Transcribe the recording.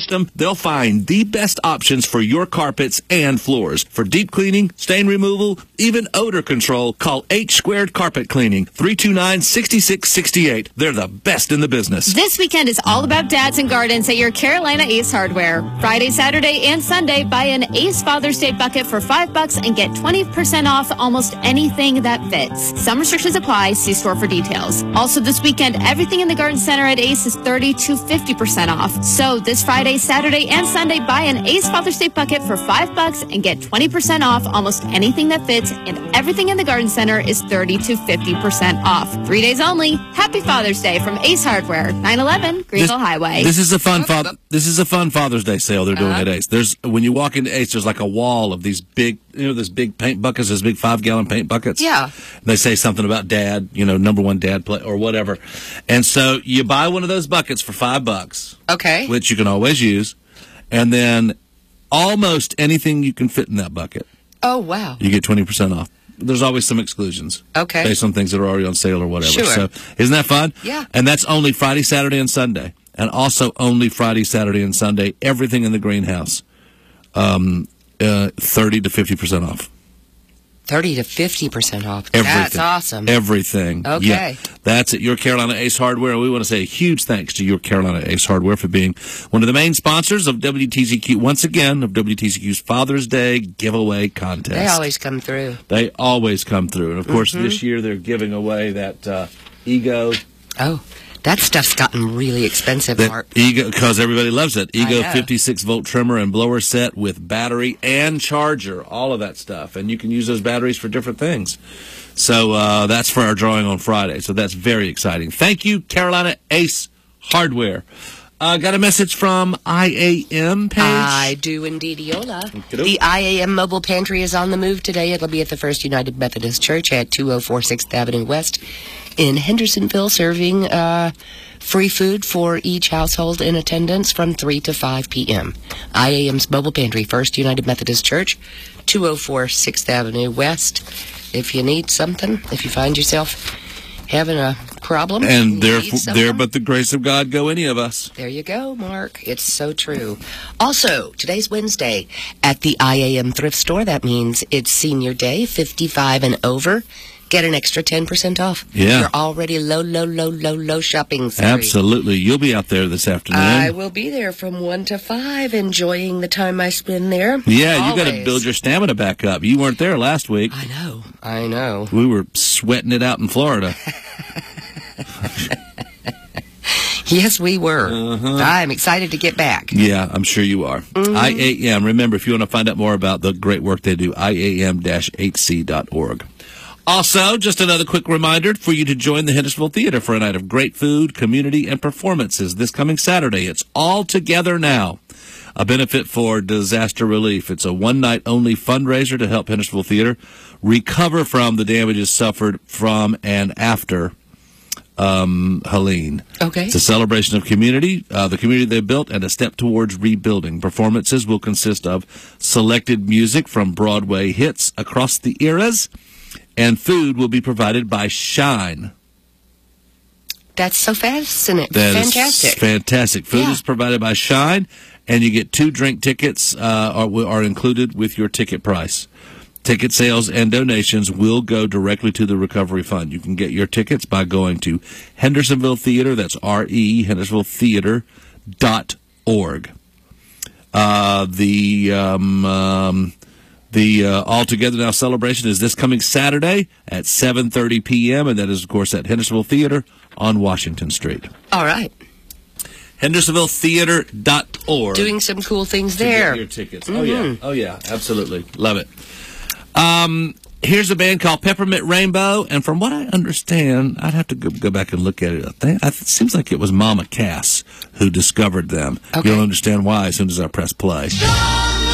trust them. They'll find the best options for your carpets and floors. For deep cleaning, stain removal, even odor control, call H Squared Carpet Cleaning, 329-6668. They're the best in the business. This weekend is all about dads and gardens at your Carolina Ace Hardware. Friday, Saturday, and Sunday, buy an Ace Father's Day bucket for $5 and get 20% off almost anything that fits. Some restrictions apply. See store for details. Also this weekend, everything in the garden center at Ace is 30 to 50% off. So this Friday, Saturday, and Sunday, buy an Ace Father's Day bucket for $5 and get 20% off almost anything that fits, and everything in the garden center is 30 to 50% off. 3 days only. Happy Father's Day from Ace Hardware, 911 Greenville Highway. This is a fun Father's Day sale they're doing at Ace. When you walk into Ace, there's like a wall of these big, those big paint buckets, those big 5-gallon paint buckets. Yeah. They say something about dad, number one dad play or whatever. And so you buy one of those buckets for $5. Okay. Which you can always use. And then almost anything you can fit in that bucket. Oh, wow. You get 20% off. There's always some exclusions. Okay. Based on things that are already on sale or whatever. Sure. So isn't that fun? Yeah. And that's only Friday, Saturday, and Sunday. And also only Friday, Saturday, and Sunday. Everything in the greenhouse. 30 to 50% off. 30 to 50% off. Everything. That's awesome. Everything. Okay. Yeah. That's at Your Carolina Ace Hardware. And we want to say a huge thanks to Your Carolina Ace Hardware for being one of the main sponsors of WTCQ, once again, of WTCQ's Father's Day giveaway contest. They always come through. They always come through. And, of course, this year they're giving away that Ego. Oh, that stuff's gotten really expensive, Mark. Ego, because everybody loves it. Ego know. 56-volt trimmer and blower set with battery and charger, all of that stuff. And you can use those batteries for different things. So that's for our drawing on Friday. So that's very exciting. Thank you, Carolina Ace Hardware. Got a message from IAM, Paige? I do indeed, Yola. The IAM Mobile Pantry is on the move today. It'll be at the First United Methodist Church at 204 6th Avenue West in Hendersonville, serving free food for each household in attendance from 3 to 5 p.m. IAM's Mobile Pantry, First United Methodist Church, 204 6th Avenue West. If you need something, if you find yourself having a problem, and there but the grace of God go any of us. There you go, Mark. It's so true. Also, today's Wednesday at the IAM Thrift Store. That means it's Senior Day, 55 and over. Get an extra 10% off. Yeah. You're already low shopping spree. Absolutely. You'll be out there this afternoon. I will be there from 1 to 5, enjoying the time I spend there. Yeah, you got to build your stamina back up. You weren't there last week. I know. We were sweating it out in Florida. Yes, we were. I'm excited to get back. Yeah, I'm sure you are. IAM. Remember, if you want to find out more about the great work they do, iam-hc.org. Also, just another quick reminder for you to join the Hendersonville Theater for a night of great food, community, and performances this coming Saturday. It's All Together Now, a benefit for disaster relief. It's a one-night-only fundraiser to help Hendersonville Theater recover from the damages suffered from and after Helene. Okay. It's a celebration of community, the community they built, and a step towards rebuilding. Performances will consist of selected music from Broadway hits across the eras, and food will be provided by Shine. That's so fascinating. Fantastic. Fantastic. Food is provided by Shine, and you get 2 drink tickets are included with your ticket price. Ticket sales and donations will go directly to the Recovery Fund. You can get your tickets by going to Hendersonville Theater. That's R-E, HendersonvilleTheater.org. The All Together Now celebration is this coming Saturday at 7:30 p.m., and that is, of course, at Hendersonville Theater on Washington Street. All right. HendersonvilleTheater.org. Doing some cool things there. Get your tickets. Oh, yeah. Absolutely. Love it. Here's a band called Peppermint Rainbow, and from what I understand, I'd have to go back and look at it. It seems like it was Mama Cass who discovered them. Okay. You'll understand why as soon as I press play.